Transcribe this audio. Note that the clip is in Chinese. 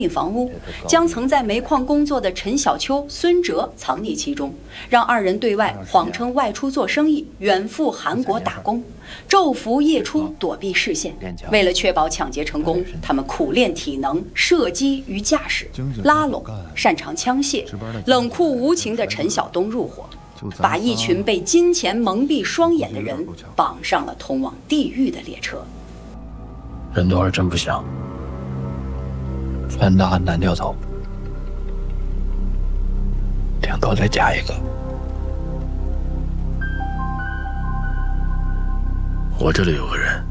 房屋，将曾在煤矿工作的陈小秋、孙哲藏匿其中，让二人对外谎称外出做生意，远赴韩国打工，昼伏夜出躲避视线。为了确保抢劫成功，他们苦练体能，射击与驾驶，拉拢擅长枪械、冷酷无情的陈晓东入伙，把一群被金钱蒙蔽双眼的人绑上了通往地狱的列车。 人多是真不想。 船大很难掉头，顶多再加一个。我这里有个人，